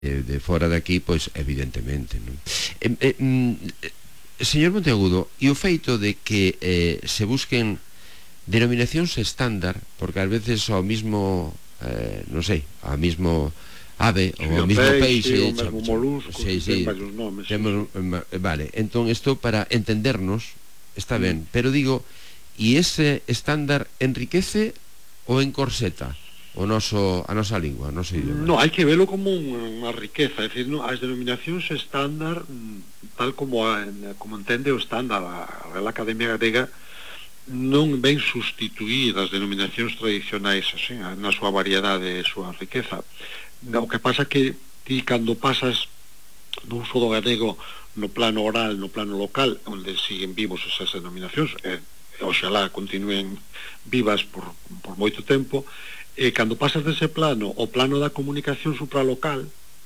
de fora de aquí, pois evidentemente, non? Señor Monteagudo, e o feito de que se busquen denominacións estándar, porque ás veces ao mismo non sei, ao mismo ave ou ao mismo peixe, o mesmo molusco, ten varios nomes. Vale, entón isto para entendernos está ben, pero digo, e ese estándar enriquece ou encorseta a nosa lingua, o noso idioma? No, hai que velo como unha riqueza, é dicir, as denominacións estándar, tal como entende o estándar a Real Academia Galega, non ven sustituir as denominacións tradicionais así, na súa variedade e súa riqueza. O que pasa que ti cando pasas do uso do galego no plano oral, no plano local, onde siguen vivos esas denominacións, oxalá continúen vivas por moito tempo, cando pasas dese plano ao plano da comunicación supralocal,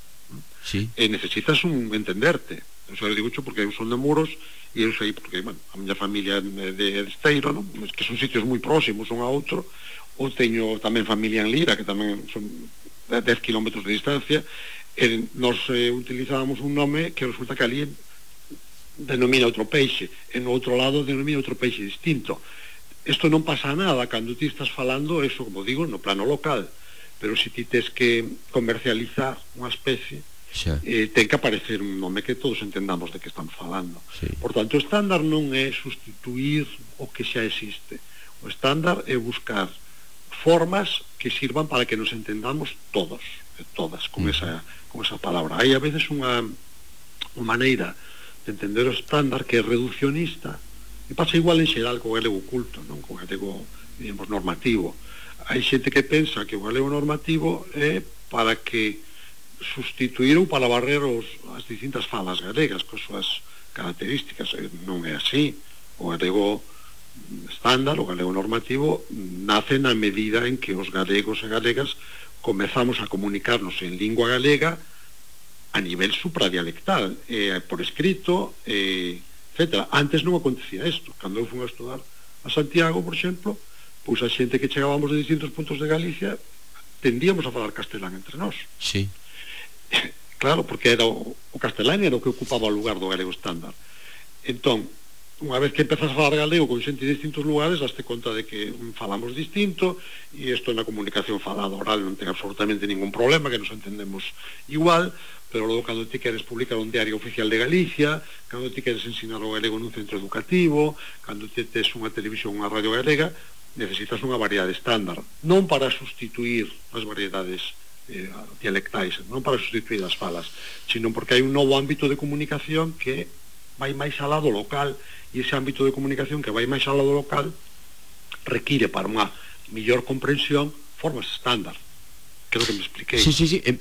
sí, necesitas entenderte. Eu digo porque eu son de Muros e eu sei, porque, bueno, a miña familia de Esteiro, non? Que son sitios moi próximos un a outro, ou teño tamén familia en Lira, que tamén son 10 kilómetros de distancia, e nos utilizábamos un nome que resulta que ali denomina outro peixe, e no outro lado denomina outro peixe distinto. Isto non pasa nada cando ti estás falando, eso, como digo, no plano local, pero se ti tes que comercializar unha especie, ten que aparecer un nome que todos entendamos de que estamos falando. Sí. Por tanto, o estándar non é sustituir o que xa existe. O estándar é buscar formas que sirvan para que nos entendamos todos, todas, con esa palabra. Hai a veces unha maneira de entender o estándar que é reduccionista, e pasa igual en xeral co galego culto, non? Co galego, digamos, normativo. Hai xente que pensa que o galego normativo é para que sustituir ou para barrer as distintas falas galegas con súas características. Non é así. O galego estándar, o galego normativo, nace na medida en que os galegos e galegas comezamos a comunicarnos en lingua galega a nivel supradialectal, por escrito, etcétera. Antes non acontecía isto. Cando eu fui a estudar a Santiago, por exemplo, pois a xente que chegábamos de distintos puntos de Galicia tendíamos a falar castelán entre nós. Sí. Claro, porque era o castelán era o que ocupaba o lugar do galego estándar. Entón, unha vez que empezas a falar galego con xente de distintos lugares, daste conta de que falamos distinto, e isto na comunicación falada oral non ten absolutamente ningún problema, que nos entendemos igual, pero logo cando ti queres publicar un diario oficial de Galicia, cando ti queres ensinar o galego nun centro educativo, cando ti tes unha televisión, unha radio galega, necesitas unha variedade estándar, non para sustituir as variedades dialectais, non para sustituir as falas, sino porque hai un novo ámbito de comunicación que vai máis alá do local, e ese ámbito de comunicación que vai máis alá do local require para unha mellor comprensión formas estándar. Creo que me expliquei. Sí.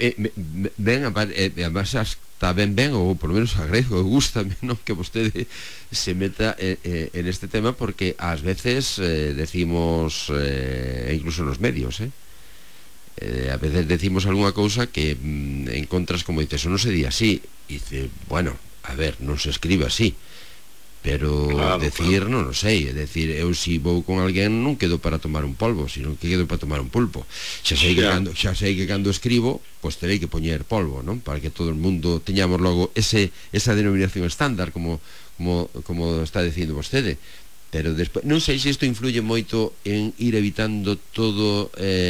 Ben, además está ben, ou por lo menos agrego, gustame, non, que vostede se meta en este tema, porque ás veces decimos, incluso nos medios, a veces decimos algunha cousa que encontras, como dices, non se di así, e dice, bueno, a ver, non se escribe así, pero decir, non o sei, é decir, eu si vou con alguén non quedo para tomar un polvo, sino que quedo para tomar un pulpo. Xa sei que cando escribo, pois terei que poñer polvo, non? Para que todo o mundo teñamos logo esa denominación estándar, como está dicindo vostede. Pero despois, non sei se isto influye moito en ir evitando todo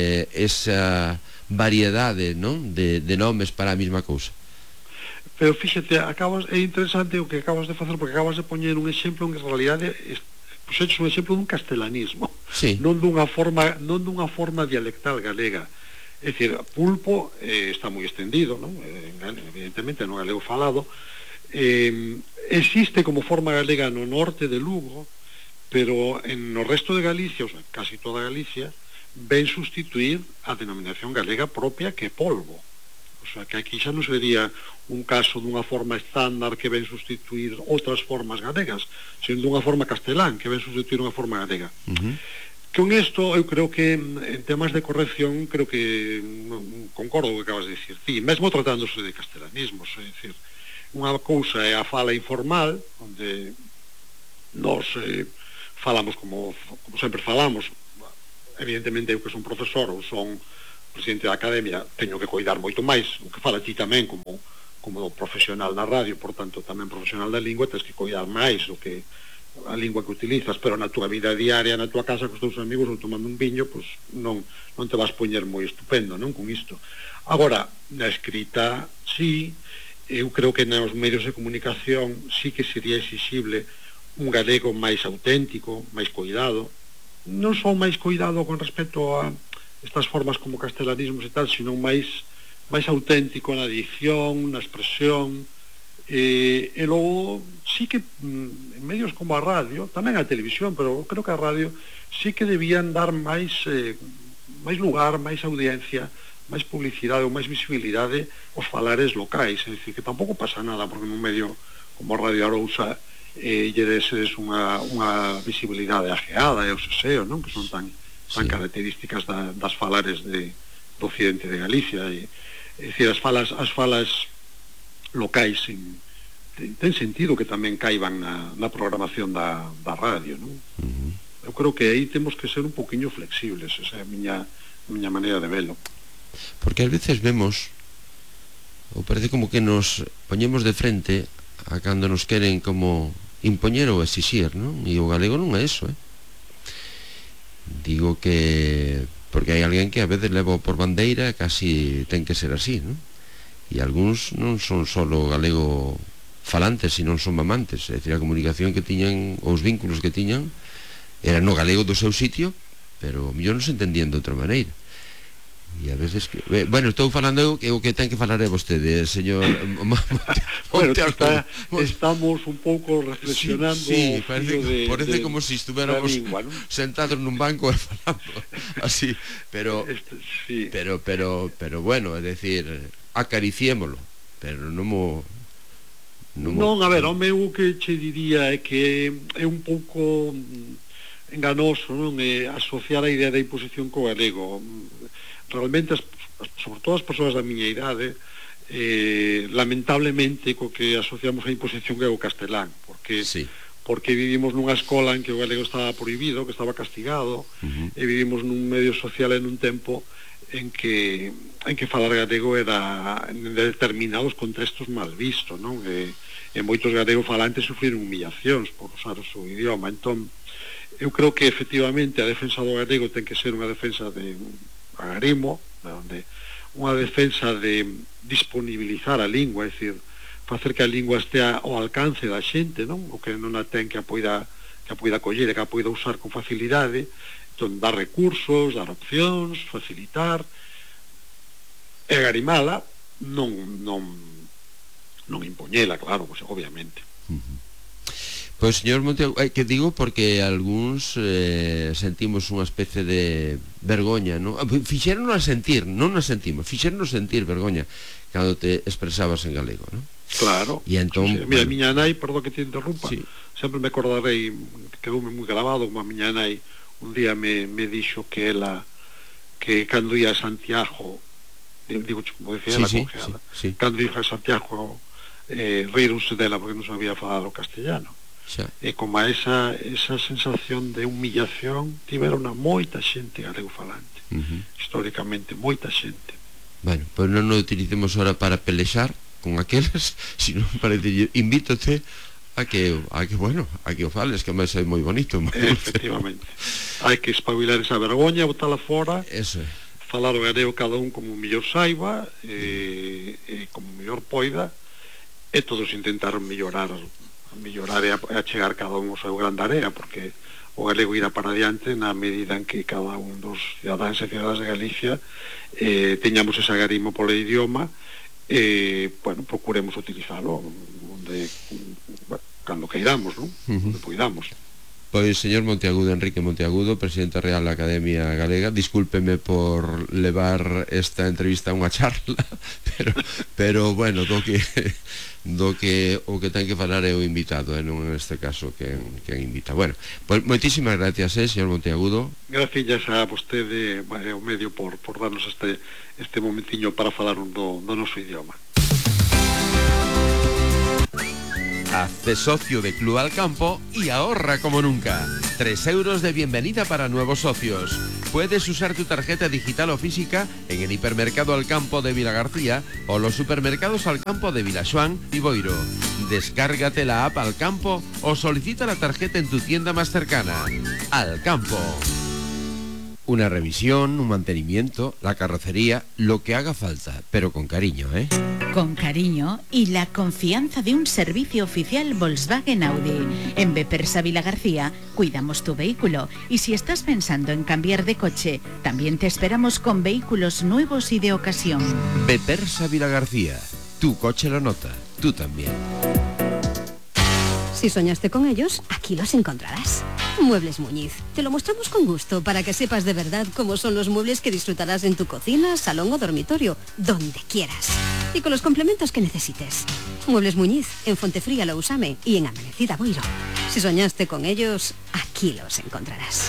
esa variedade, non? De nomes para a mesma cousa. Pero fíxate, é interesante o que acabas de facer, porque acabas de poñer un exemplo en que en realidade puxeches un exemplo dun castelanismo, sí. non dunha forma dialectal galega. É dicir, pulpo está moi extendido, non? Evidentemente no galego falado, existe como forma galega no norte de Lugo, pero no resto de Galicia, o sea, casi toda Galicia, ven sustituir a denominación galega propia, que é polvo. O sea, que aquí xa non sería un caso dunha forma estándar que ven sustituir outras formas galegas, sino dunha forma castelán que ven sustituir unha forma galega. Con isto, eu creo que en temas de corrección, creo que concordo o que acabas de dicir. Sí, mesmo tratándose de castelanismos, é dicir, unha cousa é a fala informal, onde nos falamos como sempre falamos. Evidentemente, eu que son profesor ou son presidente da Academia, teño que coidar moito máis o que fala ti tamén como profesional na radio, por tanto tamén profesional da lingua, tens que coidar máis do que a lingua que utilizas, pero na túa vida diaria, na túa casa cos teus amigos ou tomando un viño, pois non te vas poñer moi estupendo, non, con isto. Agora, na escrita, sí, eu creo que nos medios de comunicación sí que sería exixible un galego máis auténtico, máis coidado, non só máis coidado con respecto a estas formas como castelanismos e tal, sino máis auténtico na dicción, na expresión, e logo sí que en medios como a radio, tamén a televisión, pero creo que a radio sí que debían dar máis lugar, máis audiencia, máis publicidade ou máis visibilidade aos falares locais. É dicir, que tampouco pasa nada porque nun medio como a Radio Arousa lle deses unha visibilidade ajeada e o seseo, non? Que son tan características das falares do occidente de Galicia. É dicir, as falas locais ten sentido que tamén caiban na programación da radio, non? Eu creo que aí temos que ser un poquinho flexibles, esa é a miña maneira de velo. Porque ás veces vemos, ou parece como que nos poñemos de frente a cando nos queren como impoñer ou exixir, non? E o galego non é eso, Digo que porque hai alguén que a veces leva por bandeira casi ten que ser así, non? E algúns non son solo galego falantes, sino son mamantes, é dicir, a comunicación que tiñan, os vínculos que tiñan eran no galego do seu sitio, pero mellor non se entendían de outra maneira. E a veces que... Bueno, estou falando o que ten que falar é vostede, señor Bueno, estamos un pouco reflexionando. Sí, parece como si estuviéramos sentados nun banco e falando así, pero bueno, é decir, acariciémolo, pero non, a ver, o meu que che diría é que é un pouco enganoso, non? Asociar a idea da imposición co galego. Realmente, sobre todo as persoas da miña idade, lamentablemente co que asociamos a imposición é o castelán, porque vivimos nunha escola en que o galego estaba prohibido, que estaba castigado, e vivimos nun medio social en un tempo en que falar galego era en determinados contextos mal visto, non? E moitos galegos falantes sufriron humillacións por usar o seu idioma. Entón, eu creo que efectivamente a defensa do galego ten que ser unha defensa de agarimo, unha defensa de disponibilizar a lingua, é dicir, facer que a lingua estea ao alcance da xente, non? O que non a ten que a poida coller e que a poida usar con facilidade. Entón, dar recursos, dar opcións, facilitar e agarimala, non impoñela, claro, pues, obviamente. Pois, señor Monteagudo, que digo porque algúns sentimos unha especie de vergoña, non? Fixéronos sentir, non nos sentimos, fixéronos sentir vergoña cando te expresabas en galego, non? Claro. E entón, mira, miña nai, perdón que te interrumpa, sempre me acordarei, quedoume moi grabado como a miña nai un día me dixo que cando ia a Santiago, digo, como decía ela, congeada, cando ia a Santiago ríronse dela porque non sabía falar o castellano. E como a esa sensación de humillación tiveron a moita xente galego falante, históricamente, moita xente. Bueno, pois non o utilicemos ahora para pelexar con aqueles, sino para decir, invítote a que o fales, que máis é moi bonito. Efectivamente, hai que espabilar esa vergoña, botala fora, falar o galego cada un como mellor saiba, e como mellor poida, e todos intentaron mellorar e a chegar cada un ao seu gran área, porque o galego irá para adiante na medida en que cada un dos cidadáns e cidadas de Galicia teñamos ese agarimo polo idioma e, bueno, procuremos utilizalo cando queiramos, non? Onde poidamos. Pois, señor Monteagudo, Enrique Monteagudo, presidente real da Academia Galega, discúlpeme por levar esta entrevista a unha charla, pero bueno, o que ten que falar é o invitado, non neste caso quen invita. Bueno, pois moitísimas gracias, señor Monteagudo. Gracias a vostede, ao medio, por darnos este momentiño para falar do noso idioma. Hazte socio de Club Alcampo y ahorra como nunca. 3 euros de bienvenida para nuevos socios. Puedes usar tu tarjeta digital o física en el hipermercado Alcampo de Vilagarcía o los supermercados Alcampo de Vilaxoán y Boiro. Descárgate la app Alcampo o solicita la tarjeta en tu tienda más cercana. Alcampo. Una revisión, un mantenimiento, la carrocería, lo que haga falta, pero con cariño, ¿eh? Con cariño y la confianza de un servicio oficial Volkswagen Audi. En Bepersa Vilagarcía cuidamos tu vehículo y si estás pensando en cambiar de coche, también te esperamos con vehículos nuevos y de ocasión. Bepersa Vilagarcía, tu coche lo nota, tú también. Si soñaste con ellos, aquí los encontrarás. Muebles Muñiz. Te lo mostramos con gusto para que sepas de verdad cómo son los muebles que disfrutarás en tu cocina, salón o dormitorio, donde quieras. Y con los complementos que necesites. Muebles Muñiz, en Fontefría Lousame y en Amanecida Boiro. Si soñaste con ellos, aquí los encontrarás.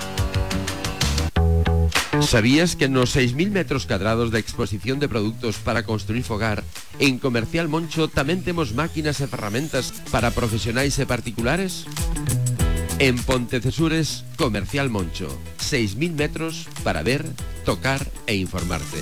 ¿Sabías que nos 6.000 metros cuadrados de exposición de productos para construir fogar, en Comercial Moncho también tenemos máquinas e ferramentas para profesionais e particulares? En Pontecesures, Comercial Moncho, 6.000 metros para ver, tocar e informarte.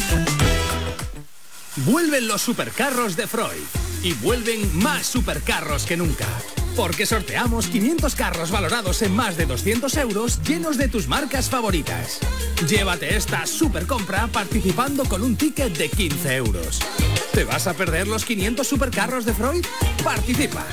Vuelven los supercarros de Freud y vuelven más supercarros que nunca. Porque sorteamos 500 carros valorados en más de 200 euros llenos de tus marcas favoritas. Llévate esta supercompra participando con un ticket de 15 euros. ¿Te vas a perder los 500 supercarros de Freud? ¡Participa!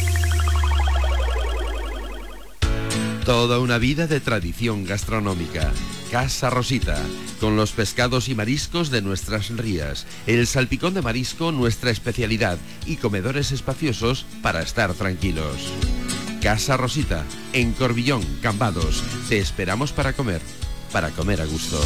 Toda una vida de tradición gastronómica. Casa Rosita, con los pescados y mariscos de nuestras rías, el salpicón de marisco nuestra especialidad y comedores espaciosos para estar tranquilos. Casa Rosita, en Corbillón, Cambados. Te esperamos para comer a gusto.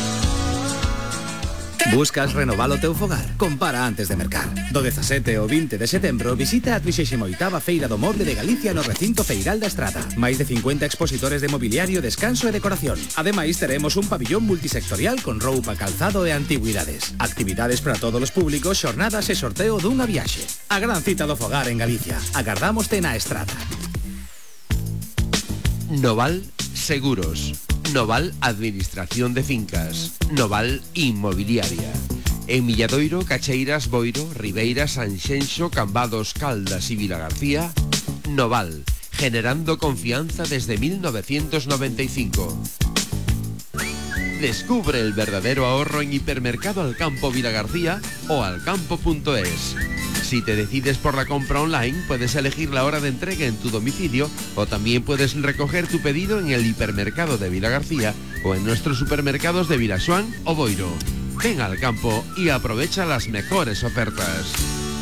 Buscas renovar o teu fogar? Compara antes de mercar. Do 17 ao 20 de setembro visita a 38ª Feira do Moble de Galicia no recinto Feiral da Estrada. Máis de 50 expositores de mobiliario, descanso e decoración. Ademais teremos un pabillón multisectorial con roupa, calzado e antigüidades. Actividades para todos os públicos, xornadas e sorteo dunha viaxe. A gran cita do fogar en Galicia. Agardámoste na Estrada. Noval Seguros. Noval Administración de Fincas, Noval Inmobiliaria. En Milladoiro, Cacheiras, Boiro, Ribeira, Sanxenxo, Cambados, Caldas y Vilagarcía, Noval, generando confianza desde 1995. Descubre el verdadero ahorro en Hipermercado Alcampo Vilagarcía o alcampo.es. Si te decides por la compra online, puedes elegir la hora de entrega en tu domicilio o también puedes recoger tu pedido en el hipermercado de Vilagarcía o en nuestros supermercados de Vilaxoán o Boiro. Ven al campo y aprovecha las mejores ofertas.